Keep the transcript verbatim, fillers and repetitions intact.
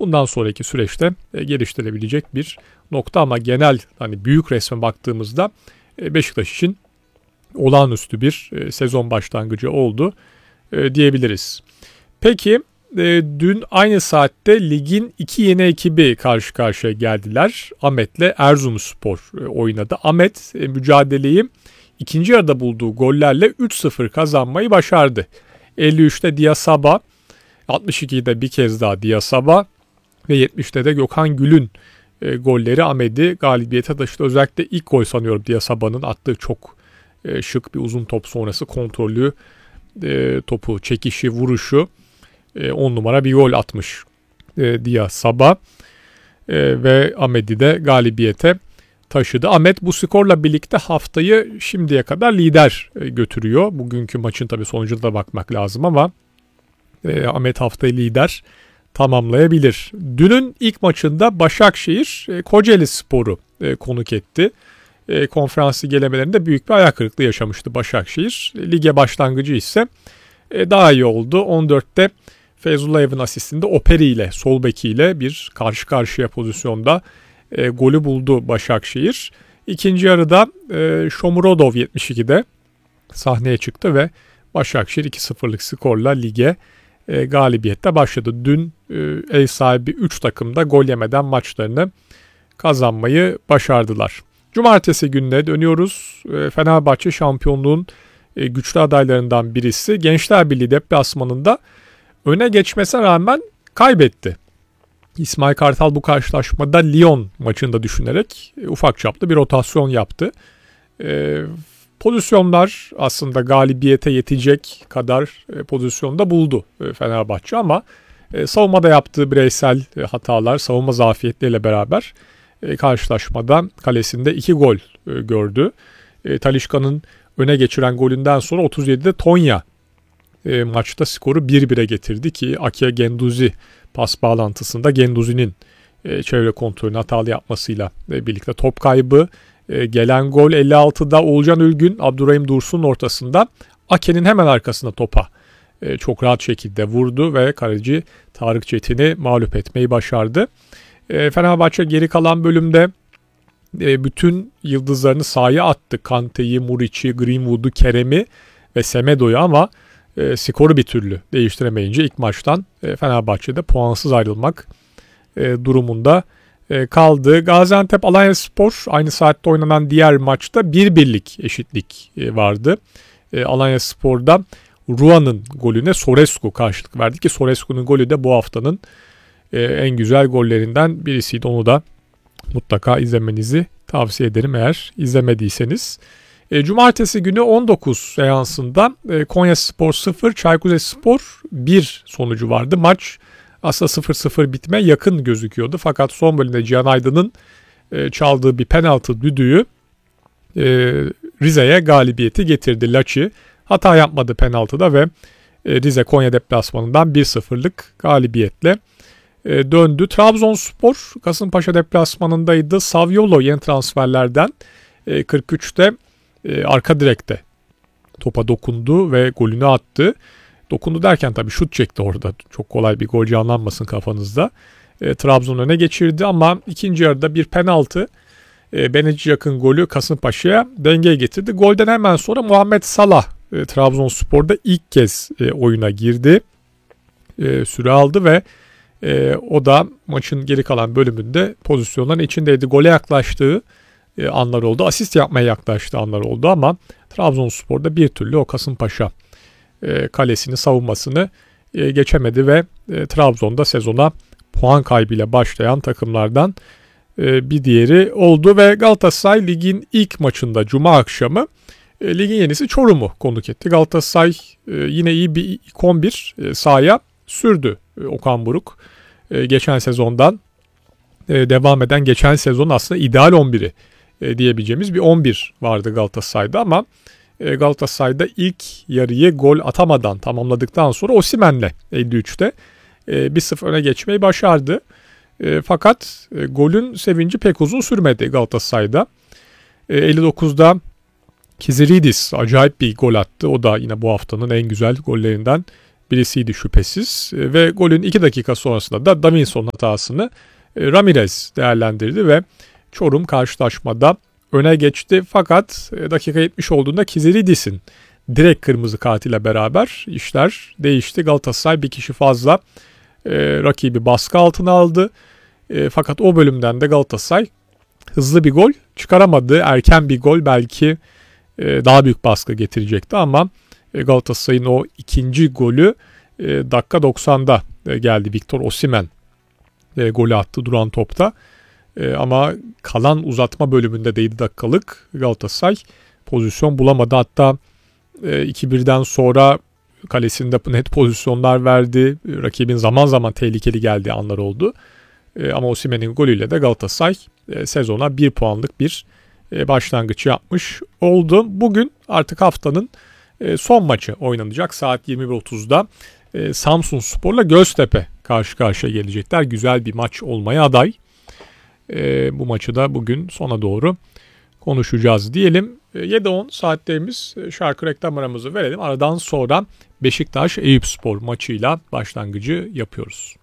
bundan sonraki süreçte e, geliştirilebilecek bir nokta ama genel hani büyük resme baktığımızda e, Beşiktaş için olağanüstü bir e, sezon başlangıcı oldu e, diyebiliriz. Peki e, dün aynı saatte ligin iki yeni ekibi karşı karşıya geldiler. Ahmet'le Erzurumspor e, oynadı. Ahmet e, mücadeleyi ikinci yarıda bulduğu gollerle üç sıfır kazanmayı başardı. elli üçte Diasaba, altmış ikide bir kez daha Diasaba ve yetmişte de Gökhan Gül'ün e, golleri Ahmet'i galibiyete taşıdı. Özellikle ilk gol sanıyorum Diasaba'nın attığı çok e, şık bir uzun top sonrası kontrollü e, topu, çekişi, vuruşu on numara bir gol atmış e, Diasaba e, ve Ahmet'i de galibiyete taşıdı. Ahmet bu skorla birlikte haftayı şimdiye kadar lider e, götürüyor. Bugünkü maçın tabii sonucuna da bakmak lazım ama e, Ahmet haftayı lider tamamlayabilir. Dünün ilk maçında Başakşehir e, Kocaelispor'u e, konuk etti. E, konferans lig elemelerinde büyük bir ayak kırıklığı yaşamıştı Başakşehir. E, lige başlangıcı ise e, daha iyi oldu. on dörtte Feyzullayev'in asistinde Operi ile sol bekiyle bir karşı karşıya pozisyonda e, golü buldu Başakşehir. İkinci yarıda e, Shomurodov yetmiş ikide sahneye çıktı ve Başakşehir iki sıfırlık skorla lige e, galibiyette başladı. Dün e, ev sahibi üç takım da gol yemeden maçlarını kazanmayı başardılar. Cumartesi gününe dönüyoruz. E, Fenerbahçe şampiyonluğun e, güçlü adaylarından birisi. Gençler Birliği deplasmanında öne geçmesine rağmen kaybetti. İsmail Kartal bu karşılaşmada Lyon maçında düşünerek e, ufak çaplı bir rotasyon yaptı. E, pozisyonlar aslında galibiyete yetecek kadar e, pozisyonda buldu e, Fenerbahçe ama e, savunmada yaptığı bireysel e, hatalar, savunma zafiyetleriyle beraber e, karşılaşmada kalesinde iki gol e, gördü. E, Talisca'nın öne geçiren golünden sonra otuz yedide Tonya E, maçta skoru bir bire getirdi ki Ake Genduzi pas bağlantısında Genduzi'nin e, çevre kontrolünü hatalı yapmasıyla e, birlikte top kaybı. E, gelen gol elli altıda Oğulcan Ülgün, Abdurrahim Dursun'un ortasında Ake'nin hemen arkasında topa e, çok rahat şekilde vurdu ve kaleci Tarık Çetin'i mağlup etmeyi başardı. E, Fenerbahçe geri kalan bölümde e, bütün yıldızlarını sahaya attı. Kante'yi, Muriç'i, Greenwood'u, Kerem'i ve Semedo'yu ama E, skoru bir türlü değiştiremeyince ilk maçtan e, Fenerbahçe'de puansız ayrılmak e, durumunda e, kaldı. Gaziantep Alanyaspor aynı saatte oynanan diğer maçta bir birlik eşitlik e, vardı. E, Alanyaspor'da Ruan'ın golüne Sorescu karşılık verdi ki Sorescu'nun golü de bu haftanın e, en güzel gollerinden birisiydi. Onu da mutlaka izlemenizi tavsiye ederim eğer izlemediyseniz. E, Cumartesi günü on dokuz seansında e, Konyaspor sıfır, Çaykur Rizespor bir sonucu vardı. Maç aslında sıfır sıfır bitme yakın gözüküyordu. Fakat son bölümde Cihan Aydın'ın e, çaldığı bir penaltı düdüğü e, Rize'ye galibiyeti getirdi. Laçi hata yapmadı penaltıda ve e, Rize Konya deplasmanından bir sıfırlık galibiyetle e, döndü. Trabzonspor Kasımpaşa deplasmanındaydı. Saviolo yeni transferlerden e, kırk üçte E, arka direkte topa dokundu ve golünü attı. Dokundu derken tabii şut çekti orada. Çok kolay bir gol canlanmasın kafanızda. E, Trabzon öne geçirdi ama ikinci yarıda bir penaltı. E, Beneci yakın golü Kasımpaşa'ya dengeye getirdi. Golden hemen sonra Muhammed Salah e, Trabzonspor'da ilk kez e, oyuna girdi. E, süre aldı ve e, o da maçın geri kalan bölümünde pozisyonların içindeydi. Gole yaklaştığı E, anlar oldu. Asist yapmaya yaklaştığı anlar oldu ama Trabzonspor'da bir türlü o Kasımpaşa e, kalesini savunmasını e, geçemedi ve e, Trabzon'da sezona puan kaybıyla başlayan takımlardan e, bir diğeri oldu ve Galatasaray ligin ilk maçında Cuma akşamı e, ligin yenisi Çorum'u konuk etti. Galatasaray e, yine iyi bir ilk on bir e, sahaya sürdü e, Okan Buruk. E, geçen sezondan e, devam eden geçen sezon aslında ideal on biri e, diyebileceğimiz bir on bir vardı Galatasaray'da ama e, Galatasaray'da ilk yarıyı gol atamadan tamamladıktan sonra Osimhen'le elli üçte e, bir sıfır öne geçmeyi başardı. E, fakat e, golün sevinci pek uzun sürmedi Galatasaray'da. E, elli dokuzda Kiziridis acayip bir gol attı. O da yine bu haftanın en güzel gollerinden birisiydi şüphesiz. E, ve golün iki dakika sonrasında da Davinson hatasını e, Ramirez değerlendirdi ve Çorum karşılaşmada öne geçti. Fakat e, dakika yetmiş olduğunda Kizilidis'in direkt kırmızı kartıyla beraber işler değişti. Galatasaray bir kişi fazla e, rakibi baskı altına aldı. E, fakat o bölümden de Galatasaray hızlı bir gol çıkaramadı. Erken bir gol belki e, daha büyük baskı getirecekti ama e, Galatasaray'ın o ikinci golü e, dakika doksanda e, geldi. Victor Osimhen e, golü attı duran topta. E, ama kalan uzatma bölümünde de yedi dakikalık Galatasaray pozisyon bulamadı. Hatta e, iki birden sonra kalesinde net pozisyonlar verdi. Rakibin zaman zaman tehlikeli geldiği anlar oldu. E, ama Osimhen'in golüyle de Galatasaray e, sezona bir puanlık bir e, başlangıç yapmış oldu. Bugün artık haftanın e, son maçı oynanacak. Saat yirmi bir otuzda e, Samsunspor'la Göztepe karşı karşıya gelecekler. Güzel bir maç olmaya aday. E, bu maçı da bugün sona doğru konuşacağız diyelim. E, yedi on saatlerimiz e, şarkı reklam aramızı verelim. Aradan sonra Beşiktaş Eyüpspor maçıyla başlangıcı yapıyoruz.